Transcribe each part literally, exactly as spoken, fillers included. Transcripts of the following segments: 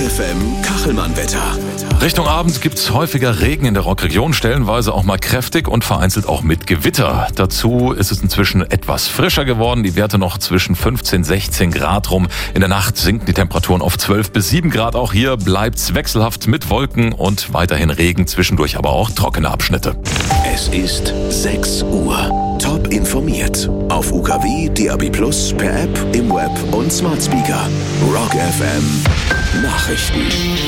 F M Kachelmann-Wetter. Richtung Abend gibt's häufiger Regen in der Rockregion, stellenweise auch mal kräftig und vereinzelt auch mit Gewitter. Dazu ist es inzwischen etwas frischer geworden, die Werte noch zwischen fünfzehn, sechzehn Grad rum. In der Nacht sinken die Temperaturen auf zwölf bis sieben Grad. Auch hier bleibt's wechselhaft mit Wolken und weiterhin Regen, zwischendurch aber auch trockene Abschnitte. Es ist sechs Uhr. Top informiert. Auf U K W, D A B Plus, per App, im Web und Smart Speaker. Rock F M Nachrichten.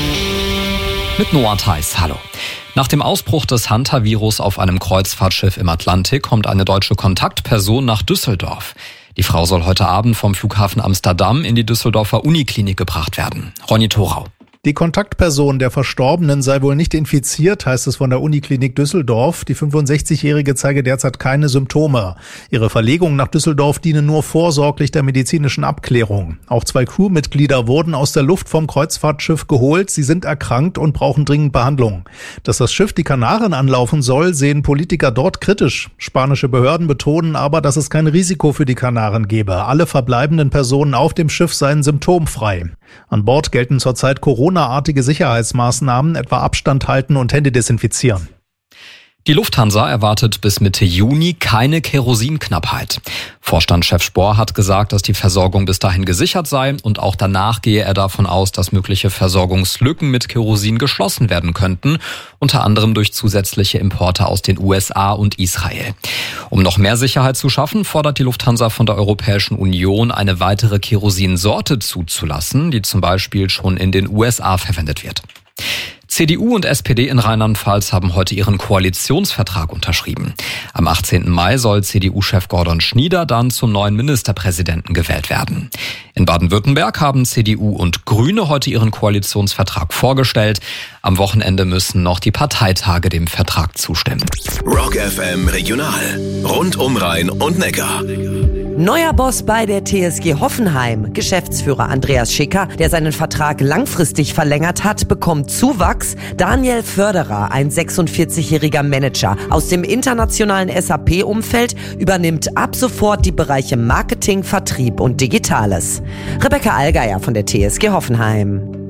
Mit Noah Theis, hallo. Nach dem Ausbruch des Hantavirus auf einem Kreuzfahrtschiff im Atlantik kommt eine deutsche Kontaktperson nach Düsseldorf. Die Frau soll heute Abend vom Flughafen Amsterdam in die Düsseldorfer Uniklinik gebracht werden. Ronny Thorau. Die Kontaktperson der Verstorbenen sei wohl nicht infiziert, heißt es von der Uniklinik Düsseldorf. Die fünfundsechzigjährige zeige derzeit keine Symptome. Ihre Verlegung nach Düsseldorf diene nur vorsorglich der medizinischen Abklärung. Auch zwei Crewmitglieder wurden aus der Luft vom Kreuzfahrtschiff geholt. Sie sind erkrankt und brauchen dringend Behandlung. Dass das Schiff die Kanaren anlaufen soll, sehen Politiker dort kritisch. Spanische Behörden betonen aber, dass es kein Risiko für die Kanaren gebe. Alle verbleibenden Personen auf dem Schiff seien symptomfrei. An Bord gelten zurzeit Corona-artige Sicherheitsmaßnahmen, etwa Abstand halten und Hände desinfizieren. Die Lufthansa erwartet bis Mitte Juni keine Kerosinknappheit. Vorstandschef Spohr hat gesagt, dass die Versorgung bis dahin gesichert sei und auch danach gehe er davon aus, dass mögliche Versorgungslücken mit Kerosin geschlossen werden könnten, unter anderem durch zusätzliche Importe aus den U S A und Israel. Um noch mehr Sicherheit zu schaffen, fordert die Lufthansa von der Europäischen Union, eine weitere Kerosinsorte zuzulassen, die zum Beispiel schon in den U S A verwendet wird. C D U und S P D in Rheinland-Pfalz haben heute ihren Koalitionsvertrag unterschrieben. Am achtzehnten Mai soll C D U-Chef Gordon Schnieder dann zum neuen Ministerpräsidenten gewählt werden. In Baden-Württemberg haben C D U und Grüne heute ihren Koalitionsvertrag vorgestellt. Am Wochenende müssen noch die Parteitage dem Vertrag zustimmen. Rock F M Regional. Rund um Rhein und Neckar. Neuer Boss bei der T S G Hoffenheim. Geschäftsführer Andreas Schicker, der seinen Vertrag langfristig verlängert hat, bekommt Zuwachs. Daniel Förderer, ein sechsundvierzigjähriger Manager aus dem internationalen S A P-Umfeld, übernimmt ab sofort die Bereiche Marketing, Vertrieb und Digitales. Rebecca Allgeier von der T S G Hoffenheim.